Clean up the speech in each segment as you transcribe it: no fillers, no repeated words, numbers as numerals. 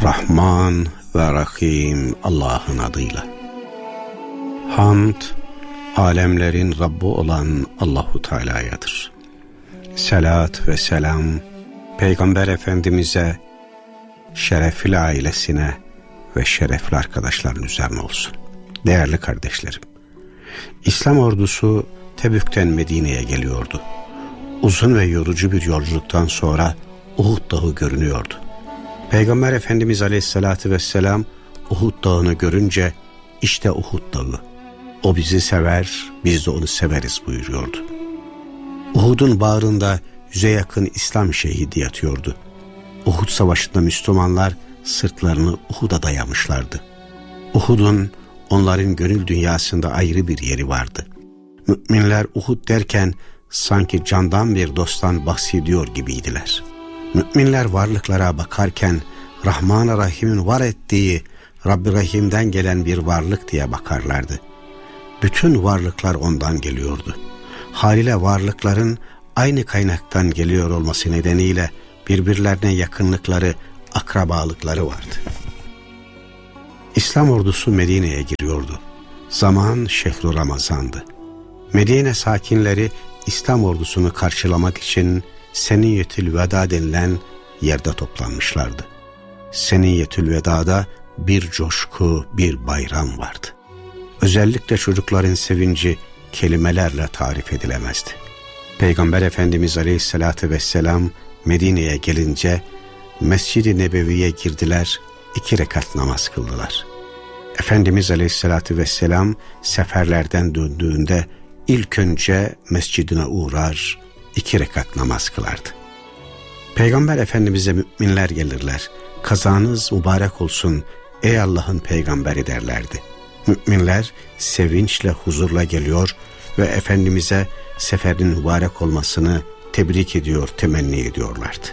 Rahman ve Rahim Allah'ın adıyla. Hamd, alemlerin Rabbi olan Allahu Teala'yadır. Selat ve selam, Peygamber Efendimiz'e, şerefli ailesine ve şerefli arkadaşların üzerine olsun. Değerli kardeşlerim, İslam ordusu Tebük'ten Medine'ye geliyordu. Uzun ve yorucu bir yolculuktan sonra Uhud Dağı görünüyordu. Peygamber Efendimiz Aleyhisselatü Vesselam Uhud Dağı'nı görünce işte Uhud Dağı, o bizi sever, biz de onu severiz buyuruyordu. Uhud'un bağrında 100'e yakın İslam şehidi yatıyordu. Uhud Savaşı'nda Müslümanlar sırtlarını Uhud'a dayamışlardı. Uhud'un onların gönül dünyasında ayrı bir yeri vardı. Müminler Uhud derken sanki candan bir dosttan bahsediyor gibiydiler. Müminler varlıklara bakarken Rahman-ı Rahim'in var ettiği Rabbi Rahim'den gelen bir varlık diye bakarlardı. Bütün varlıklar ondan geliyordu. Haliyle varlıkların aynı kaynaktan geliyor olması nedeniyle birbirlerine yakınlıkları, akrabalıkları vardı. İslam ordusu Medine'ye giriyordu. Zaman şehr-i Ramazan'dı. Medine sakinleri İslam ordusunu karşılamak için Seniyetül Veda denilen yerde toplanmışlardı. Seniyetül Veda'da bir coşku, bir bayram vardı. Özellikle çocukların sevinci kelimelerle tarif edilemezdi. Peygamber Efendimiz Aleyhisselatü Vesselam Medine'ye gelince Mescid-i Nebevi'ye girdiler, 2 rekat namaz kıldılar. Efendimiz Aleyhisselatü Vesselam seferlerden döndüğünde ilk önce mescidine uğrar, 2 rekat namaz kılardı. Peygamber Efendimiz'e müminler gelirler, kazanız mübarek olsun ey Allah'ın peygamberi derlerdi. Müminler sevinçle, huzurla geliyor ve Efendimiz'e seferin mübarek olmasını tebrik ediyor, temenni ediyorlardı.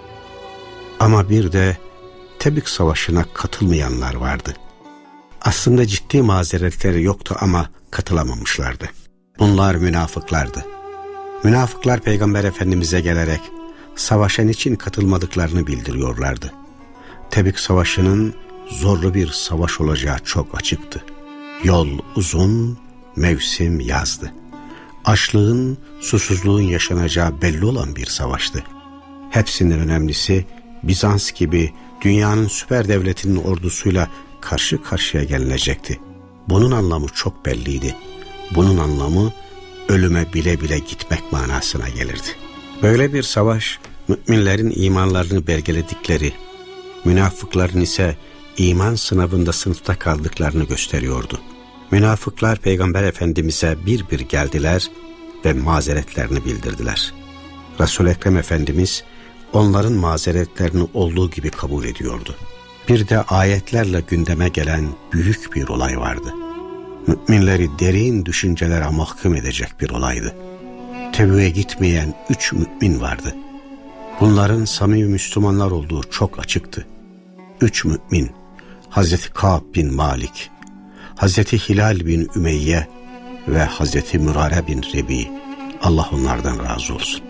Ama bir de Tebük Savaşı'na katılmayanlar vardı. Aslında ciddi mazeretleri yoktu ama katılamamışlardı. Bunlar münafıklardı. Münafıklar Peygamber Efendimiz'e gelerek savaşa niçin katılmadıklarını bildiriyorlardı. Tebük Savaşı'nın zorlu bir savaş olacağı çok açıktı. Yol uzun, mevsim yazdı. Açlığın, susuzluğun yaşanacağı belli olan bir savaştı. Hepsinden önemlisi Bizans gibi dünyanın süper devletinin ordusuyla karşı karşıya gelinecekti. Bunun anlamı çok belliydi. Bunun anlamı ölüme bile bile gitmek manasına gelirdi. Böyle bir savaş müminlerin imanlarını belgeledikleri, münafıkların ise iman sınavında sınıfta kaldıklarını gösteriyordu. Münafıklar Peygamber Efendimiz'e bir bir geldiler ve mazeretlerini bildirdiler. Resul-i Ekrem Efendimiz onların mazeretlerini olduğu gibi kabul ediyordu. Bir de ayetlerle gündeme gelen büyük bir olay vardı. Müminleri derin düşüncelere mahkum edecek bir olaydı. Tebük'e gitmeyen 3 mümin vardı. Bunların samimi Müslümanlar olduğu çok açıktı. 3 mümin, Hazreti Ka'b bin Malik, Hazreti Hilal bin Ümeyye ve Hazreti Mürare bin Rebi, Allah onlardan razı olsun.